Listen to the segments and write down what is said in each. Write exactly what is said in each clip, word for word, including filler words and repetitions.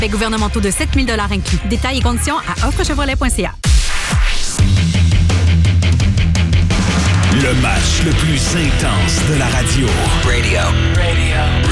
Fait gouvernementaux de sept mille dollars inclus. Détails et conditions à offre chevrolet point c a. Le match le plus intense de la radio. Radio. Radio.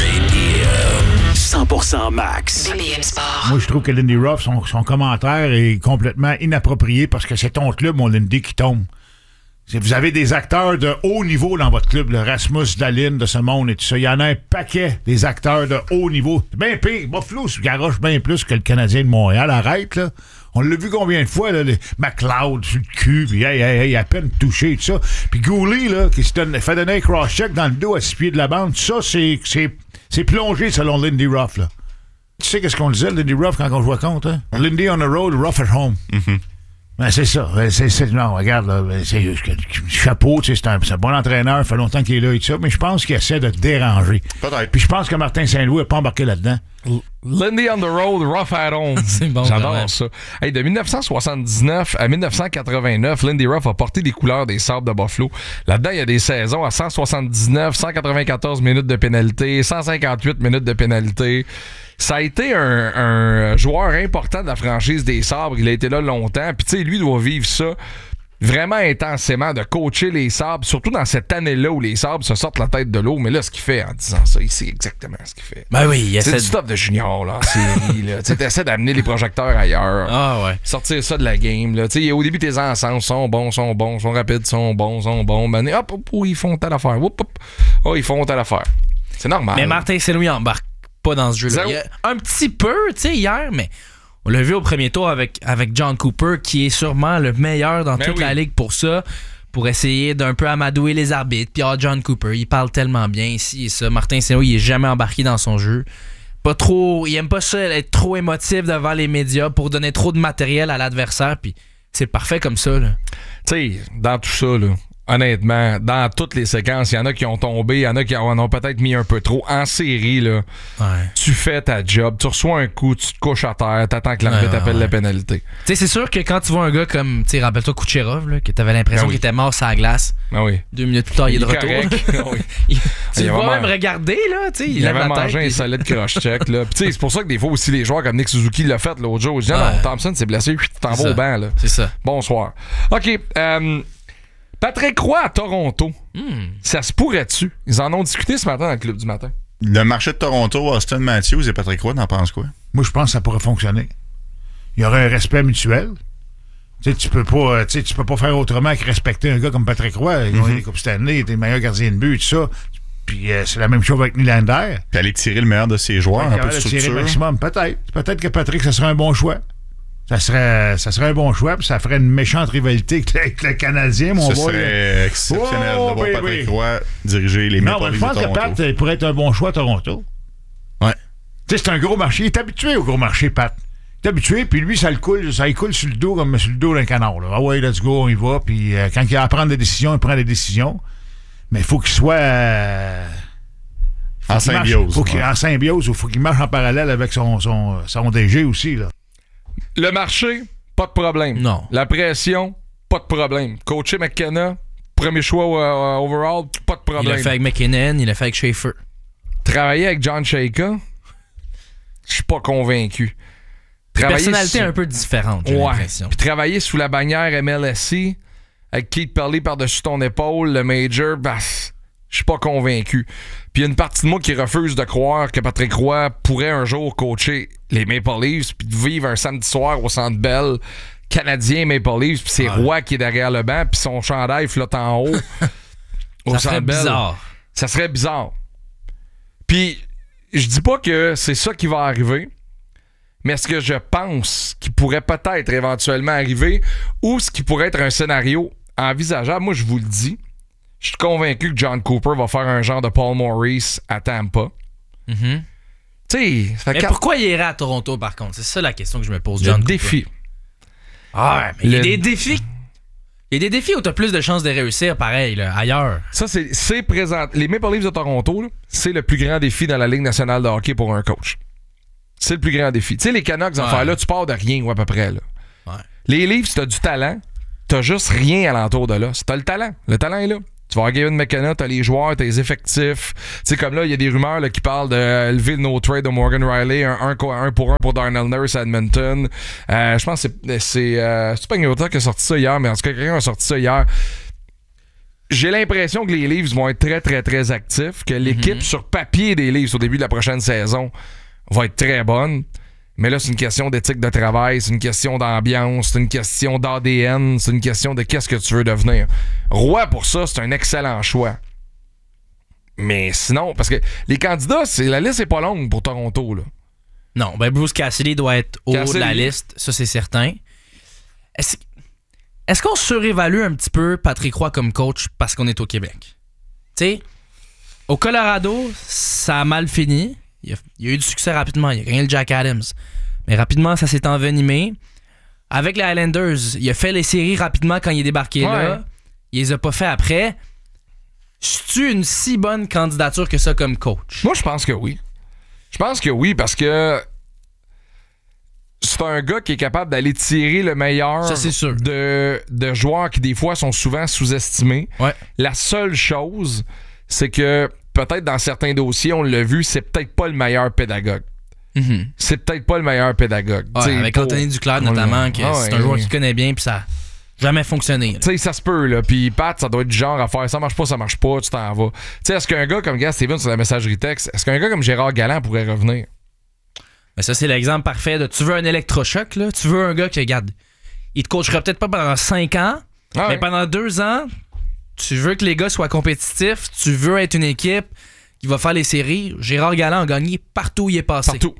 Radio. cent pour cent Max. B B M Sport. Moi, je trouve que Lindy Ruff, son, son commentaire est complètement inapproprié parce que c'est ton club, mon Lindy, qui tombe. Vous avez des acteurs de haut niveau dans votre club, le Rasmus Dahlin de ce monde et tout ça. Il y en a un paquet des acteurs de haut niveau. C'est bien pire. Buffalo se garoche bien plus que le Canadien de Montréal. Arrête, là. On l'a vu combien de fois, là, les McLeod sur le cul, puis hey, hey, hey, à peine touché, tout ça. Puis Gooley, là, qui se donne, fait donner un cross-check dans le dos à six pieds de la bande, ça, c'est, c'est, c'est plongé selon Lindy Ruff, là. Tu sais qu'est-ce qu'on disait, Lindy Ruff, quand on jouait contre, hein? Lindy on the road, Ruff at home. Mm-hmm. Ben, c'est ça. C'est, c'est, non, regarde, là, c'est, chapeau, tu sais, c'est un, c'est un bon entraîneur, ça fait longtemps qu'il est là et tout ça, mais je pense qu'il essaie de te déranger. Peut-être. Puis je pense que Martin Saint-Louis n'a pas embarqué là-dedans. Lindy on the road, rough at home. C'est bon. J'adore ça. Hey, de dix-neuf cent soixante-dix-neuf à dix-neuf cent quatre-vingt-neuf, Lindy Ruff a porté les couleurs des Sabres de Buffalo. Là-dedans, il y a des saisons à cent soixante-dix-neuf, cent quatre-vingt-quatorze minutes de pénalité, cent cinquante-huit minutes de pénalité. Ça a été un, un joueur important de la franchise des Sabres. Il a été là longtemps. Puis, tu sais, lui doit vivre ça vraiment intensément, de coacher les Sabres, surtout dans cette année-là où les Sabres se sortent la tête de l'eau. Mais là, ce qu'il fait en disant ça, il sait exactement ce qu'il fait. Ben oui, il c'est essaie du stuff de junior, là, en série. Là. Tu essaies d'amener les projecteurs ailleurs. Ah ouais. Sortir ça de la game. Là. Au début, tes ensembles sont bons, sont bons, sont rapides, sont bons, sont bons. Ben, hop, hop, hop, ils font telle affaire. Hop, hop. Oh, ils font telle affaire. C'est normal. Mais Martin Saint-Louis embarque pas dans ce jeu-là. Il y a un petit peu, tu sais, hier, mais on l'a vu au premier tour avec, avec John Cooper, qui est sûrement le meilleur dans mais toute oui. la ligue pour ça, pour essayer d'un peu amadouer les arbitres. Puis, ah, John Cooper, il parle tellement bien ici et ça. Martin Saint-Louis, il est jamais embarqué dans son jeu. Pas trop, il aime pas ça, être trop émotif devant les médias pour donner trop de matériel à l'adversaire. Puis, c'est parfait comme ça, là. Tu sais, dans tout ça, là. Honnêtement, dans toutes les séquences, il y en a qui ont tombé, il y en a qui en ont peut-être mis un peu trop. En série, là, ouais. Tu fais ta job, tu reçois un coup, tu te couches à terre, t'attends que l'arbitre ouais, appelle ouais. la pénalité. Tu sais, c'est sûr que quand tu vois un gars comme, tu sais, rappelle-toi Kucherov, là, que t'avais l'impression ben oui. qu'il était mort sur la glace. Ben oui. Deux minutes plus tard, il est de il est retour. oui. il, tu il le vois vraiment, même regarder, là, tu sais, il, il avait lève la mangé tête, un et... solide cross-check, là. Puis tu sais, c'est pour ça que des fois aussi les joueurs comme Nick Suzuki l'ont fait l'autre jour. Je dis, ouais. non, Thompson s'est blessé, tu t'en vas au banc, là. C'est ça. Bonsoir. OK, euh... Patrick Roy à Toronto, mm. ça se pourrait-tu? Ils en ont discuté ce matin dans le club du matin. Le marché de Toronto, Austin Matthews et Patrick Roy, t'en penses quoi? Moi, je pense que ça pourrait fonctionner. Il y aurait un respect mutuel. Tu sais, tu peux pas, tu sais, tu peux pas faire autrement que respecter un gars comme Patrick Roy. Ils ont Mm-hmm. eu des Coupes Stanley, il était le meilleur gardien de but, tout ça. Puis euh, c'est la même chose avec Nylander. Puis aller tirer le meilleur de ses joueurs, Ouais, un peu de tirer structure. le maximum, peut-être. Peut-être que Patrick, ça serait un bon choix. Ça serait, ça serait un bon choix, puis ça ferait une méchante rivalité avec le Canadien, mon Ce boy. serait exceptionnel Oh, de voir oui, Patrick oui. Roy diriger les Non, Maple mais je Leafs de pense que Toronto. Pat pourrait être un bon choix à Toronto. Ouais. Tu sais, c'est un gros marché. Il est habitué au gros marché, Pat. Il est habitué, puis lui, ça le coule, ça lui coule sur le dos comme sur le dos d'un canard. Là. Ah ouais, let's go, on y va. Puis euh, quand il a à prendre des décisions, il prend des décisions. Mais il faut qu'il soit... Euh, faut en qu'il symbiose. Marche, faut qu'il, ouais. en symbiose, il faut qu'il marche en parallèle avec son, son, son D G aussi. Là. Le marché, pas de problème. Non. La pression, pas de problème. Coacher McKenna, premier choix uh, overall, pas de Il problème. l'a fait avec McKinnon, il l'a fait avec Schaefer. Travailler avec John Shaker, je suis pas convaincu. Travailler Personnalité sous... un peu différente, j'ai ouais. l'impression. Puis travailler sous la bannière M L S C, avec Keith Perley par-dessus ton épaule, le Major, bah, je suis pas convaincu. Puis il y a une partie de moi qui refuse de croire que Patrick Roy pourrait un jour coacher les Maple Leafs puis vivre un samedi soir au Centre Bell canadien Maple Leafs, puis c'est ouais. Roy qui est derrière le banc, puis son chandail flotte en haut. au Ça serait Centre Bell. bizarre. Ça serait bizarre. Puis je dis pas que c'est ça qui va arriver, mais ce que je pense qui pourrait peut-être éventuellement arriver, ou ce qui pourrait être un scénario envisageable, moi je vous le dis, je suis convaincu que John Cooper va faire un genre de Paul Maurice à Tampa. Mm-hmm. Tu sais, ça fait Mais quatre... pourquoi il irait à Toronto, par contre? C'est ça la question que je me pose, le John Cooper. défi. Ah, mais il y a Le- des défis. Il y a des défis où t'as plus de chances de réussir, pareil, là, ailleurs. Ça, c'est, c'est présent. Les Maple Leafs de Toronto, là, c'est le plus grand défi dans la Ligue nationale de hockey pour un coach. C'est le plus grand défi. Tu sais, les Canucks, Ouais. enfin, là, tu pars de rien, ou à peu près. Là. Ouais. Les Leafs, t'as du talent, t'as juste rien alentour de là. T'as le talent. Le talent est là. Tu vas avoir Gavin McKenna, t'as les joueurs, t'as les effectifs. Tu sais, comme là, il y a des rumeurs là, qui parlent de euh, lever le no-trade de Morgan Riley, un, un, un pour un pour Darnell Nurse à Edmonton. Euh, je pense que c'est... C'est, euh, c'est pas Pagnotta qui a sorti ça hier, mais en tout cas, quelqu'un a sorti ça hier. J'ai l'impression que les Leafs vont être très, très, très actifs, que l'équipe mm-hmm. sur papier des Leafs au début de la prochaine saison va être très bonne. Mais là, c'est une question d'éthique de travail, c'est une question d'ambiance, c'est une question d'A D N, c'est une question de qu'est-ce que tu veux devenir. Roy, pour ça, c'est un excellent choix. Mais sinon, parce que les candidats, c'est, la liste n'est pas longue pour Toronto, là. Non, ben Bruce Cassidy doit être haut Cassidy. de la liste, ça c'est certain. Est-ce, est-ce qu'on surévalue un petit peu Patrick Roy comme coach parce qu'on est au Québec? Tu sais, au Colorado, ça a mal fini. Il y, a, il y a eu du succès rapidement. Il a gagné le Jack Adams. Mais rapidement, ça s'est envenimé. Avec les Islanders, il a fait les séries rapidement quand il est débarqué ouais. là. Il les a pas fait après. C'est-tu une si bonne candidature que ça comme coach? Moi, je pense que oui. Je pense que oui, parce que c'est un gars qui est capable d'aller tirer le meilleur ça, c'est sûr. De, de joueurs qui, des fois, sont souvent sous-estimés. Ouais. La seule chose, c'est que peut-être dans certains dossiers, on l'a vu, c'est peut-être pas le meilleur pédagogue. Mm-hmm. C'est peut-être pas le meilleur pédagogue. Ouais, avec pour... Anthony Duclair, notamment, que ah, c'est ouais. un joueur qui connaît bien, puis ça n'a jamais fonctionné. Tu sais, ça se peut, là. Puis Pat, ça doit être du genre à faire ça marche pas, ça marche pas, tu t'en vas. Tu sais, est-ce qu'un gars comme Gaz Steven sur la messagerie texte, est-ce qu'un gars comme Gérard Galland pourrait revenir? Mais ça, c'est l'exemple parfait de tu veux un électrochoc, là. Tu veux un gars qui, regarde, il te coachera peut-être pas pendant cinq ans, ah, mais ouais. pendant deux ans. Tu veux que les gars soient compétitifs, tu veux être une équipe qui va faire les séries. Gérard Galland a gagné partout où il est passé. Partout.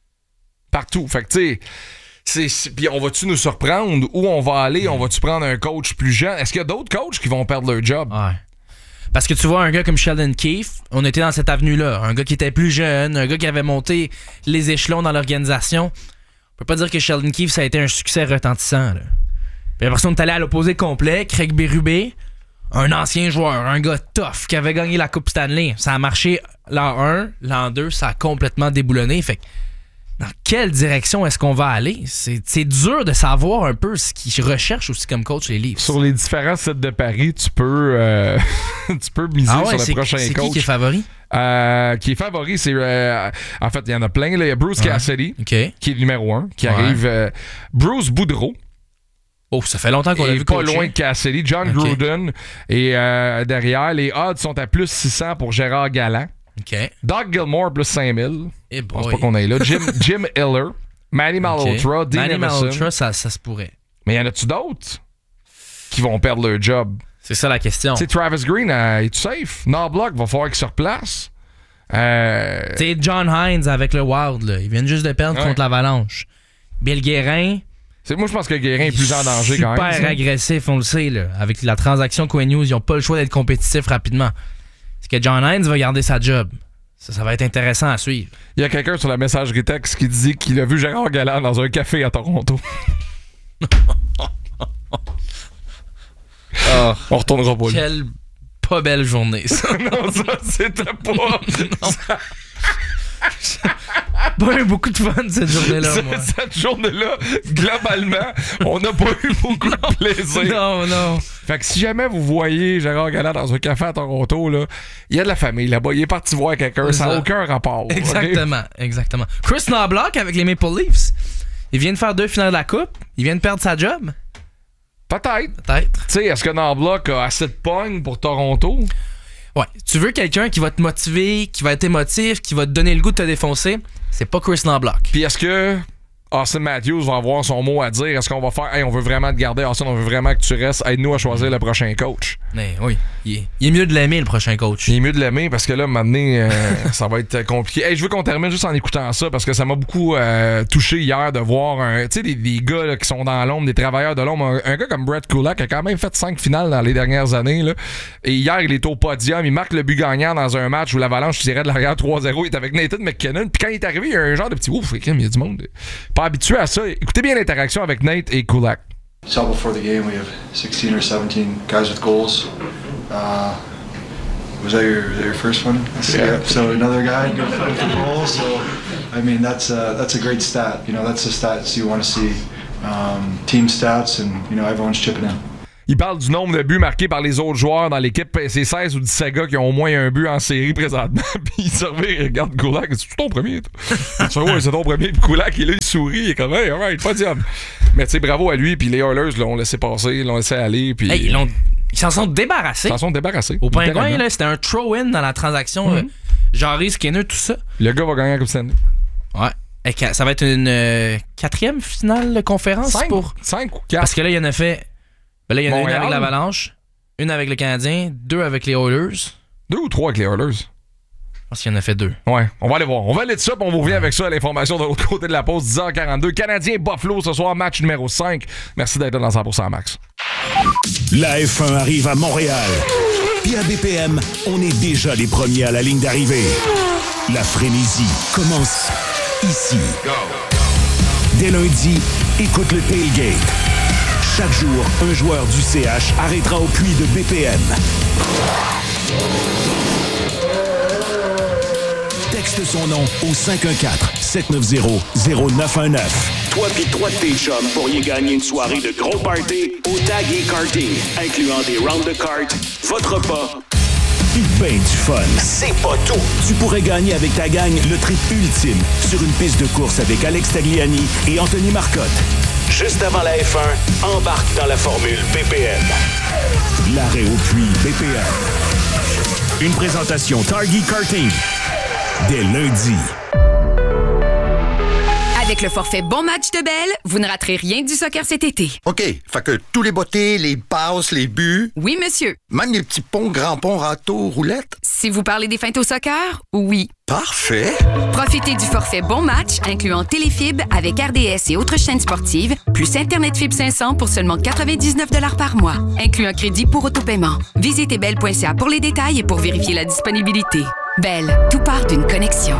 Partout. Fait que tu sais, puis on va-tu nous surprendre? Où on va aller? On va-tu prendre un coach plus jeune? Est-ce qu'il y a d'autres coachs qui vont perdre leur job? Ouais. Parce que tu vois, un gars comme Sheldon Keefe, on était dans cette avenue-là. Un gars qui était plus jeune, un gars qui avait monté les échelons dans l'organisation. On peut pas dire que Sheldon Keefe, ça a été un succès retentissant. Là. Puis après ça, on est allé à l'opposé complet. Craig Berube, un ancien joueur, un gars tough qui avait gagné la Coupe Stanley. Ça a marché l'an un, l'an deux, ça a complètement déboulonné. Fait que dans quelle direction est-ce qu'on va aller? C'est, c'est dur de savoir un peu ce qu'ils recherchent aussi comme coach les Leafs. Sur les différents sites de Paris, tu peux, euh, tu peux miser ah ouais, sur le c'est, prochain c'est coach. C'est qui qui est favori? Euh, qui est favori, c'est... Euh, en fait, il y en a plein. Là. Il y a Bruce ouais. Cassidy, okay. qui est le numéro un, qui ouais. arrive. Euh, Bruce Boudreau. Oh, ça fait longtemps qu'on l'a vu pas coacher. Loin de Cassidy. John okay. Gruden. Et euh, derrière, les odds sont à plus six cents pour Gérard Galland. Okay. Doug Gilmour, plus cinq mille. Eh je pense pas qu'on aille là. Jim, Jim Hiller. Manny Malhotra. Okay. Dean Manny Emerson. Malhotra, ça, ça se pourrait. Mais y en a-tu d'autres qui vont perdre leur job? C'est ça la question. Tu sais, Travis Green, euh, est-tu safe? Knobloch, va falloir qu'il se replace. Euh... Tu sais, John Hines avec le Wild, là, ils viennent juste de perdre ouais. contre l'Avalanche. Bill Guérin... C'est, moi, je pense que Guérin est plus en danger quand même. Super agressif, on le sait. Là. Avec la transaction Quinn Hughes, ils n'ont pas le choix d'être compétitifs rapidement. Est-ce que John Hines va garder sa job? Ça, ça va être intéressant à suivre. Il y a quelqu'un sur la messagerie texte qui dit qu'il a vu Gérard Galland dans un café à Toronto. oh, on retournera pas là. Quelle pas belle journée, ça. non, ça, c'était pas... pas eu beaucoup de fun cette journée-là, moi. Cette journée-là, globalement, on n'a pas eu beaucoup de plaisir. Non, non. Fait que si jamais vous voyez Gérard Galland dans un café à Toronto, là, il y a de la famille là-bas. Il est parti voir quelqu'un. Ça n'a aucun rapport. Exactement, okay? exactement. Chris Knobloch avec les Maple Leafs. Il vient de faire deux finales de la Coupe. Il vient de perdre sa job. Peut-être. Peut-être. Tu sais, est-ce que Knobloch a assez de pogne pour Toronto? Ouais. Tu veux quelqu'un qui va te motiver, qui va être émotif, qui va te donner le goût de te défoncer. C'est pas Chris Knobloch. Puis est-ce que Austin Matthews va avoir son mot à dire? Est-ce qu'on va faire, hey, on veut vraiment te garder, Austin, on veut vraiment que tu restes, aide-nous à choisir le prochain coach? Mais oui, il est, il est mieux de l'aimer, le prochain coach. Il est mieux de l'aimer parce que là, maintenant, euh, ça va être compliqué. Hey, je veux qu'on termine juste en écoutant ça parce que ça m'a beaucoup euh, touché hier de voir un, tu sais, des, des gars là, qui sont dans l'ombre, des travailleurs de l'ombre. Un, un gars comme Brett Kulak a quand même fait cinq finales dans les dernières années. Là. Et hier, il est au podium. Il marque le but gagnant dans un match où l'Avalanche tirait de l'arrière trois zéro. Il est avec Nathan McKinnon. Puis quand il est arrivé, il y a un genre de petit ouf, il y a du monde. Pas habitué à ça. Écoutez bien l'interaction avec Nate et Kulak. Saw before the game we have sixteen or seventeen guys with goals. Uh, was that your, was that your first one? Yeah. yeah. So another guy good with the goals. So I mean that's a, that's a great stat. You know that's the stats you want to see. Um, team stats and you know everyone's chipping in. Il parle du nombre de buts marqués par les autres joueurs dans l'équipe. C'est seize ou dix-sept gars qui ont au moins un but en série présentement. Puis il se revient, il regarde Kulak. C'est ton premier, toi? Il dit, ouais, c'est ton premier. Puis Kulak, il, là, il sourit. Il est comme, hey, alright, pas diable. Mais tu sais, bravo à lui. Puis les Oilers l'ont laissé passer, l'ont laissé aller. Puis hey, ils, l'ont... ils s'en sont débarrassés. Ils s'en sont débarrassés. Au Pingouin, là, c'était un throw-in dans la transaction. Mm-hmm. Jarry, Skinner, tout ça. Le gars va gagner la Coupe Stanley. Ouais. Et ça va être une euh, quatrième finale de conférence cinq, pour. cinq ou quatre. Parce que là, il y en a fait. Ben là, il y en a Montréal. une avec l'Avalanche, une avec le Canadien, deux avec les Oilers. Deux ou trois avec les Oilers? Je pense qu'il y en a fait deux. Ouais, on va aller voir. On va aller de ça, puis on vous revient avec ça à l'information de l'autre côté de la pause, dix heures quarante-deux. Canadien Buffalo ce soir, match numéro cinq. Merci d'être là dans cent pour cent Max. La F un arrive à Montréal. Puis à B P M, on est déjà les premiers à la ligne d'arrivée. La frénésie commence ici. Dès lundi, écoute le tailgate. Chaque jour, un joueur du C H arrêtera au puits de B P M. Texte son nom au cinq un quatre, sept neuf zéro, zéro neuf un neuf. Toi pis trois de tes chums pourriez gagner une soirée de gros party au Tag et Karting, incluant des rounds de cartes, votre repas, pis ben du fun. C'est pas tout! Tu pourrais gagner avec ta gang le trip ultime sur une piste de course avec Alex Tagliani et Anthony Marcotte. Juste avant la F un, embarque dans la formule B P M. L'arrêt au puits B P M. Une présentation Target Karting. Dès lundi. Avec le forfait Bon Match de Bell, vous ne raterez rien du soccer cet été. OK, fait que tous les bottées, les passes, les buts... Oui, monsieur. Même les petits ponts, grands ponts, râteaux, roulettes? Si vous parlez des feintes au soccer, oui. Parfait. Profitez du forfait Bon Match, incluant Téléfib avec R D S et autres chaînes sportives, plus Internet Fibre cinq cents pour seulement quatre-vingt-dix-neuf dollars par mois, inclut un crédit pour autopaiement. Visitez bell point c a pour les détails et pour vérifier la disponibilité. Bell, tout part d'une connexion.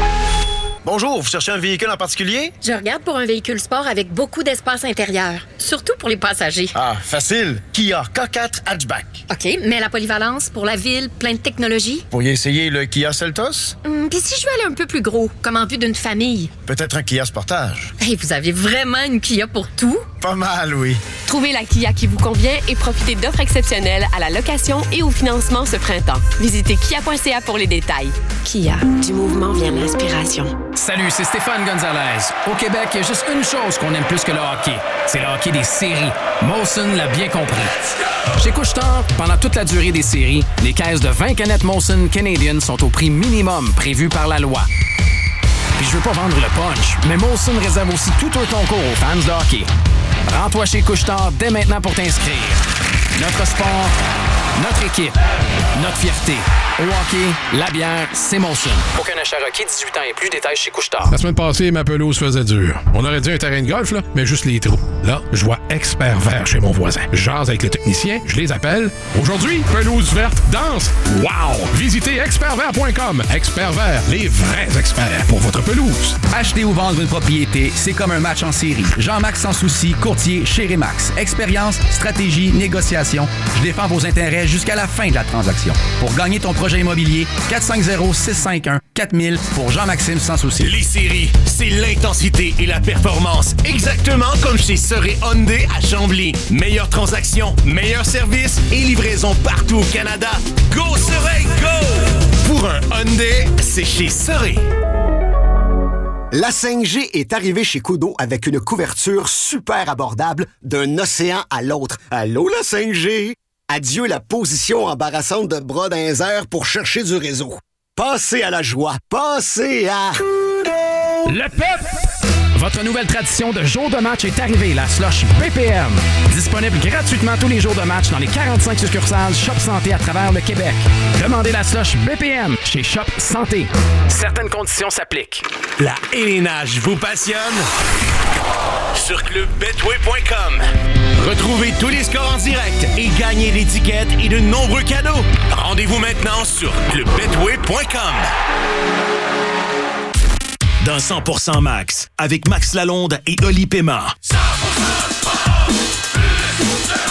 Bonjour, vous cherchez un véhicule en particulier? Je regarde pour un véhicule sport avec beaucoup d'espace intérieur, surtout pour les passagers. Ah, facile. Kia K quatre Hatchback. OK, mais la polyvalence pour la ville, plein de technologie? Vous pourriez essayer le Kia Seltos? Hum, Puis si je veux aller un peu plus gros, comme en vue d'une famille? Peut-être un Kia Sportage. Hey, vous avez vraiment une Kia pour tout? Pas mal, oui. Trouvez la Kia qui vous convient et profitez d'offres exceptionnelles à la location et au financement ce printemps. Visitez kia point c a pour les détails. Kia, du mouvement vient l'inspiration. Salut, c'est Stéphane Gonzalez. Au Québec, il y a juste une chose qu'on aime plus que le hockey. C'est le hockey des séries. Molson l'a bien compris. Chez Couche-Tard, pendant toute la durée des séries, les caisses de vingt canettes Molson Canadian sont au prix minimum prévu par la loi. Puis je veux pas vendre le punch, mais Molson réserve aussi tout un concours aux fans de hockey. Rends-toi chez Couche-Tard dès maintenant pour t'inscrire. Notre sport, notre équipe, notre fierté. Au hockey, la bière, c'est Molson. Aucun achat requis, dix-huit ans et plus, détails chez Couche-Tard. La semaine passée, ma pelouse faisait dur. On aurait dit un terrain de golf, là, mais juste les trous. Là, je vois Expert Vert chez mon voisin. Je jase avec le technicien, je les appelle. Aujourd'hui, pelouse verte, danse. Wow! Visitez expert vert point com. Expert Vert, les vrais experts pour votre pelouse. Acheter ou vendre une propriété, c'est comme un match en série. Jean-Max Sans Souci, courtier chez Remax. Expérience, stratégie, négociation. Je défends vos intérêts jusqu'à la fin de la transaction. Pour gagner ton projet immobilier, quatre cinq zéro, six cinq un, quatre mille pour Jean-Maxime Sans Souci. Les séries, c'est l'intensité et la performance. Exactement comme chez Serré Hyundai à Chambly. Meilleure transaction, meilleur service et livraison partout au Canada. Go Serré, go! Pour un Hyundai, c'est chez Serré. La cinq G est arrivée chez Kudo avec une couverture super abordable d'un océan à l'autre. Allô, la cinq G? Adieu la position embarrassante de bras dans les airs pour chercher du réseau. Passez à la joie. Passez à... Le P E P! Votre nouvelle tradition de jour de match est arrivée, la slush B P M. Disponible gratuitement tous les jours de match dans les quarante-cinq succursales Shop Santé à travers le Québec. Demandez la slush B P M chez Shop Santé. Certaines conditions s'appliquent. La hélénage vous passionne? Sur club betway point com. Retrouvez tous les scores en direct et gagnez des tickets et de nombreux cadeaux. Rendez-vous maintenant sur club betway point com. Dans cent pour cent Max, avec Max Lalonde et Oli Paiement.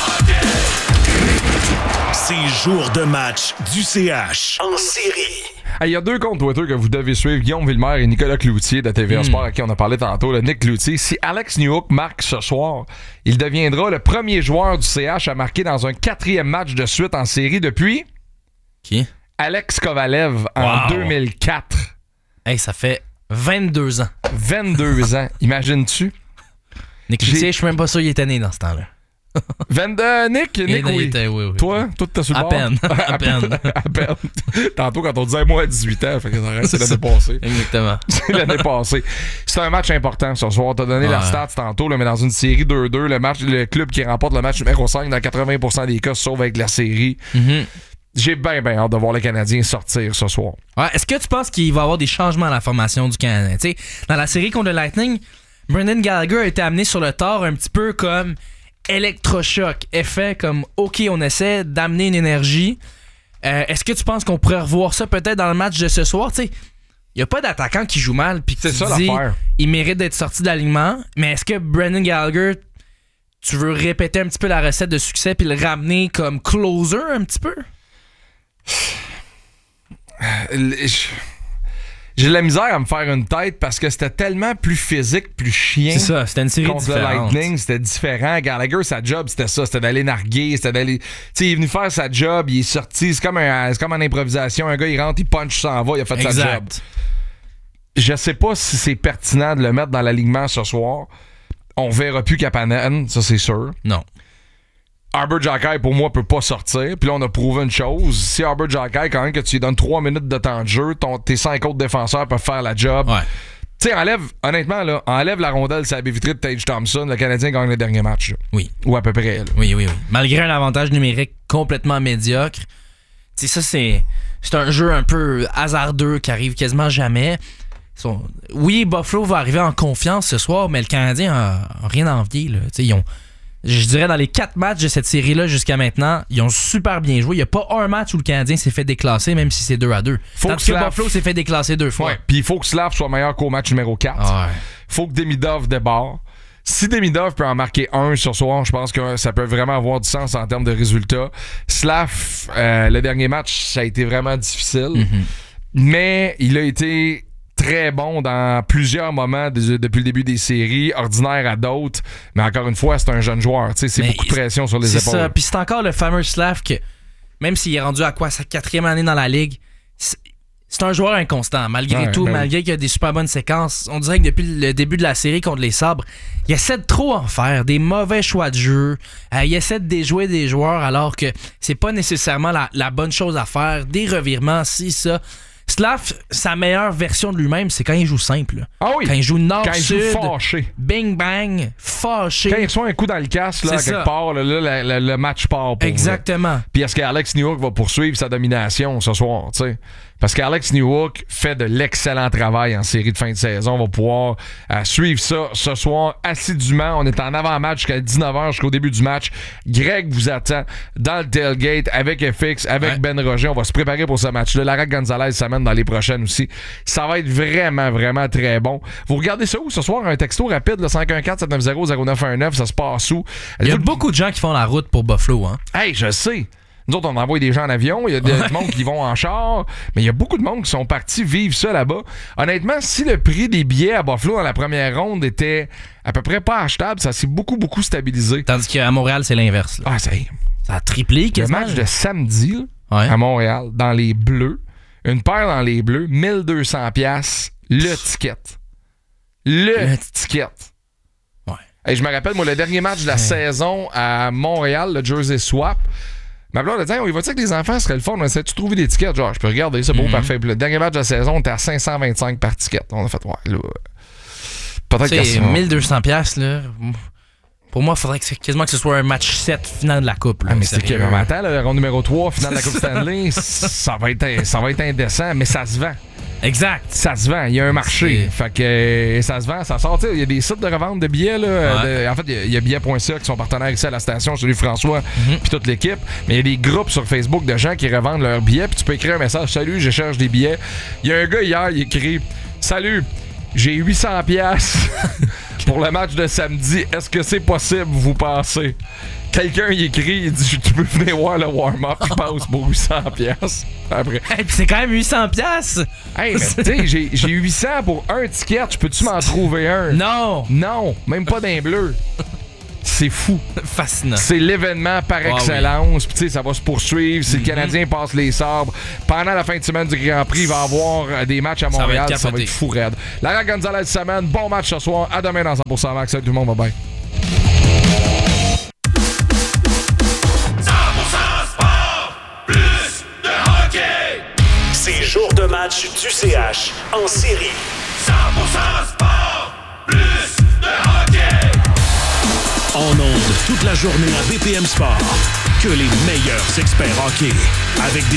C'est jour de match du C H. En série. Il hey, y a deux comptes Twitter que vous devez suivre, Guillaume Villemer et Nicolas Cloutier de T V A mm. Sport, à qui on a parlé tantôt, le Nick Cloutier. Si Alex Newhook marque ce soir, il deviendra le premier joueur du C H à marquer dans un quatrième match de suite en série depuis... Qui? Alex Kovalev en wow. deux mille quatre. Hey, ça fait vingt-deux ans. vingt-deux ans, imagines-tu? Nick Cloutier, je suis même pas sûr qu'il était né dans ce temps-là. vingt-deux, Nick, Nick, oui. Était, oui, oui. Toi, toi, t'as sur le à bord? Peine, à, à peine. À peine. Tantôt, quand on disait moi à dix-huit ans, fait que c'est l'année passée. Exactement. C'est l'année passée. C'est un match important ce soir. T'as donné ouais. la stat tantôt, là, mais dans une série deux deux, le match, le club qui remporte le match numéro cinq dans quatre-vingts pour cent des cas se sauve avec la série. Mm-hmm. J'ai bien, bien hâte de voir le Canadien sortir ce soir. Ouais, est-ce que tu penses qu'il va y avoir des changements à la formation du Canadien? T'sais, dans la série contre le Lightning, Brendan Gallagher a été amené sur le tard un petit peu comme électrochoc, effet comme OK, on essaie d'amener une énergie. Euh, est-ce que tu penses qu'on pourrait revoir ça peut-être dans le match de ce soir? Il n'y a pas d'attaquant qui joue mal puis c'est tu ça dis l'affaire. Il mérite d'être sorti d'alignement, mais est-ce que Brendan Gallagher, tu veux répéter un petit peu la recette de succès puis le ramener comme closer un petit peu? J'ai de la misère à me faire une tête parce que c'était tellement plus physique, plus chien. C'est ça, c'était une série contre différente. Contre le Lightning, c'était différent. Gallagher, sa job, c'était ça. C'était d'aller narguer, c'était d'aller... Tu sais, il est venu faire sa job, il est sorti. C'est comme, un, c'est comme en improvisation. Un gars, il rentre, il punch, s'en va, il a fait exact. sa job. Je sais pas si c'est pertinent de le mettre dans l'alignement ce soir. On verra plus Kapanen, ça c'est sûr. Non. Arbor Xhekaj, pour moi, peut pas sortir. Puis là, on a prouvé une chose. Si Arbor Xhekaj, quand même que tu lui donnes trois minutes de temps de jeu, ton, tes cinq autres défenseurs peuvent faire la job. Ouais. Tu sais, enlève, honnêtement, là, enlève la rondelle sur la baie vitrée de Tage Thompson, le Canadien gagne le dernier match. Là. Oui. Ou à peu près. Là. Oui, oui, oui. Malgré un avantage numérique complètement médiocre. Tu sais, ça, c'est, c'est un jeu un peu hasardeux qui arrive quasiment jamais. Sont... Oui, Buffalo va arriver en confiance ce soir, mais le Canadien a, a rien à envier. Là. Tu sais, ils ont... Je dirais dans les quatre matchs de cette série-là jusqu'à maintenant, ils ont super bien joué. Il n'y a pas un match où le Canadien s'est fait déclasser, même si c'est deux à deux. Faut Tandis que, que Buffalo s'est fait déclasser deux fois. Ouais. Puis il faut que Slav soit meilleur qu'au match numéro quatre. Ouais. Faut que Demidov débarre. Si Demidov peut en marquer un ce soir, je pense que ça peut vraiment avoir du sens en termes de résultats. Slav, euh, le dernier match, ça a été vraiment difficile. Mm-hmm. Mais il a été... très bon dans plusieurs moments de, depuis le début des séries, ordinaire à d'autres, mais encore une fois, c'est un jeune joueur, tu sais, c'est mais beaucoup de pression sur les c'est épaules. Ça. Puis c'est encore le fameux Slav que, même s'il est rendu à quoi, sa quatrième année dans la ligue, c'est, c'est un joueur inconstant, malgré ouais, tout, ben malgré oui. qu'il y a des super bonnes séquences. On dirait que depuis le début de la série contre les Sabres, il essaie de trop en faire, des mauvais choix de jeu, euh, il essaie de déjouer des joueurs alors que c'est pas nécessairement la, la bonne chose à faire, des revirements, si, ça... Slav, sa meilleure version de lui-même, c'est quand il joue simple. Ah oui. Quand il joue nord-sud. Quand il joue fâché. Bing bang, fâché. Quand il reçoit un coup dans le casque, là, quelque part, là, là, le, le match part pour exactement. Là. Puis est-ce qu'Alex Newhook va poursuivre sa domination ce soir, tu sais? Parce qu'Alex Newhook fait de l'excellent travail en série de fin de saison. On va pouvoir euh, suivre ça ce soir assidûment. On est en avant-match jusqu'à dix-neuf heures, jusqu'au début du match. Greg vous attend dans le tailgate avec F X, avec ouais. Ben Roger. On va se préparer pour ce match-là. Lara Gonzalez s'amène dans les prochaines aussi. Ça va être vraiment, vraiment très bon. Vous regardez ça où ce soir? Un texto rapide, le cinq un quatre sept neuf zéro zéro neuf un neuf. Ça se passe où? Il y a vous... beaucoup de gens qui font la route pour Buffalo. Hein? Hey, je sais. Nous autres, on envoie des gens en avion, il y a des monde qui vont en char, mais il y a beaucoup de monde qui sont partis vivre ça là-bas. Honnêtement, si le prix des billets à Buffalo dans la première ronde était à peu près pas achetable, ça s'est beaucoup, beaucoup stabilisé. Tandis qu'à Montréal, c'est l'inverse. Là. Ah, ça, ça a triplé quasiment. Le match de samedi là, ouais. à Montréal, dans les bleus, une paire dans les bleus, mille deux cents dollars le ticket. Le, le ticket. Ouais. Et je me rappelle, moi, le dernier match de la ouais. saison à Montréal, le Jersey Swap, ma blonde a dit, il va dire que les enfants seraient le fun, on essaie de trouver des tickets. Genre, je peux regarder, c'est beau, mm-hmm. parfait. Puis le dernier match de la saison, on était à cinq cent vingt-cinq par ticket. On a fait, ouais, là. Peut-être que c'est mille deux cents dollars, là. Pour moi, il faudrait que c'est quasiment que ce soit un match sept final de la Coupe. Là, ah, mais c'est que, mais attends, le rond numéro trois, finale de la Coupe Stanley, ça va être, ça va être indécent, mais ça se vend. Exact. Ça se vend. Il y a un marché. C'est... Fait que euh, ça se vend. Ça sort. Il y a des sites de revente de billets. Là, ouais. de, en fait, il y a, a billets point c a qui sont partenaires ici à la station, celui François mm-hmm. puis toute l'équipe. Mais il y a des groupes sur Facebook de gens qui revendent leurs billets. Puis tu peux écrire un message. Salut, je cherche des billets. Il y a un gars hier, il écrit Salut, j'ai huit cents dollars pour le match de samedi. Est-ce que c'est possible, vous pensez? quelqu'un il écrit, il dit tu peux venir voir le warm-up, il passe pour huit cents piastres. Après. Hey, puis c'est quand même huit cents piastres. Hey, mais tu sais, j'ai, j'ai huit cents pour un ticket, je peux-tu m'en trouver un? Non. Non, même pas d'un bleu. C'est fou. Fascinant. C'est l'événement par Ah, excellence. Puis, tu sais, ça va se poursuivre. Si Mm-hmm. le Canadien passe les sabres, pendant la fin de semaine du Grand Prix, il va y avoir euh, des matchs à Montréal. Ça va être, ça va être fou raide. Lara Gonzalez semaine. Bon match ce soir. À demain dans cent pour cent Max. Salut tout le monde. Bye bye. C'est jour de match du C H en série. cent pour cent sport, plus de hockey. En ondes toute la journée à B P M Sport. Que les meilleurs experts hockey. Avec des